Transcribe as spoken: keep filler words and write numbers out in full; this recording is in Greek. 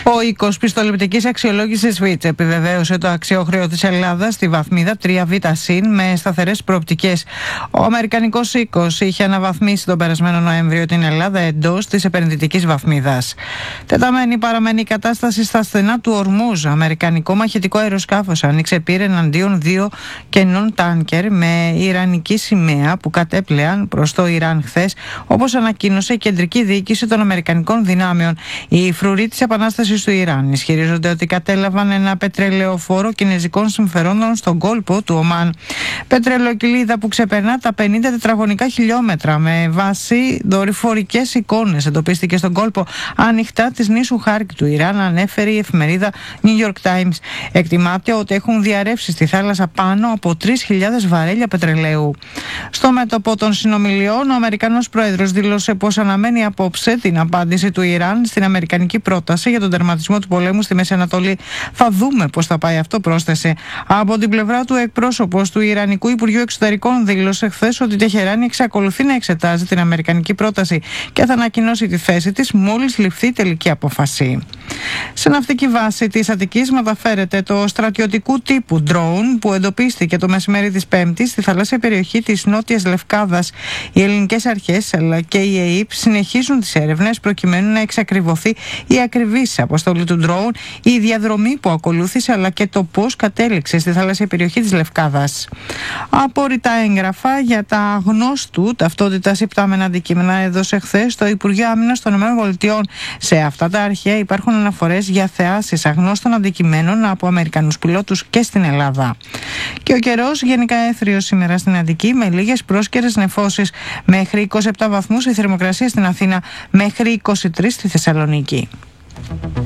Ο οίκος πιστοληπτικής αξιολόγησης Fitch επιβεβαίωσε το αξιόχρεο της Ελλάδας στη βαθμίδα τρία β συν με σταθερές προοπτικές. Ο αμερικανικός οίκος είχε αναβαθμίσει τον περασμένο Νοέμβριο την Ελλάδα εντός της επενδυτικής βαθμίδας. Τεταμένη παραμένει η κατάσταση στα στενά του Ορμούζ. Αμερικανικό μαχητικό αεροσκάφος άνοιξε πύρ εναντίον δύο κενών τάνκερ με ιρανική σημαία που κατέπλεαν προς το Ιράν χθες, όπως ανακοίνωσε η κεντρική διοίκηση των Αμερικανικών δυνάμεων. Οι φρουροί της επανάστασης του Ιράν ισχυρίζονται ότι κατέλαβαν ένα πετρελαιοφόρο κινέζικων συμφερόντων στον κόλπο του Ομάν. Πετρελοκυλίδα που ξεπερνά τα πενήντα τετραγωνικά χιλιόμετρα με βάση δορυφορικές εικόνες εντοπίστηκε στον κόλπο ανοιχτά της νήσου Χάρκ του Ιράν, ανέφερε η εφημερίδα New York Times. Εκτιμάται ότι έχουν διαρρεύσει στη θάλασσα πάνω από τρεις χιλιάδες βαρέλια πετρελαίου. Στο μέτωπο των συνομιλιών, ο Αμερικανός πρόεδρος δήλωσε πως αναμένει απόψε την απάντηση του Ιράν στην αμερικανική πρόταση για τον τερματισμό του πολέμου στη Μέση Ανατολή. Θα δούμε πώς θα πάει αυτό, πρόσθεσε. Από την πλευρά του, εκπρόσωπος του Ιρανικού Υπουργείου Εξωτερικών δήλωσε χθες ότι η Τεχεράνη εξακολουθεί να εξετάζει την αμερικανική πρόταση και θα ανακοινώσει τη θέση της μόλις ληφθεί η τελική απόφαση. Σε ναυτική βάση της Αττικής μεταφέρεται το στρατιωτικού τύπου drone που εντοπίστηκε το μεσημέρι της Πέμπτης στη θαλάσσια περιοχή της Νότιας Λευκάδας. Οι ελληνικές αρχές αλλά και η ΕΕΠ συνεχίζουν τις έρευνες προκειμένου να εξακριβωθεί η ακριβής αποστολή του drone, η διαδρομή που ακολούθησε αλλά και το πώς κατέληξε στη θαλάσσια περιοχή της Λευκάδας. Απόρριτα έγγραφα για τα αγνώστου ταυτότητας υπτάμενα αντικείμενα έδωσε χθες το Υπουργείο Άμυνας των ΗΠΑ. Σε αυτά τα αρχαία υπάρχουν αναφορές για θεάσεις αγνώστων αντικειμένων από Αμερικανούς πιλότους και στην Ελλάδα. Και ο καιρός γενικά έθριος σήμερα στην Αττική με λίγες πρόσκαιρες νεφώσεις. Μέχρι είκοσι επτά βαθμούς η θερμοκρασία στην Αθήνα, μέχρι είκοσι τρεις στη Θεσσαλονίκη.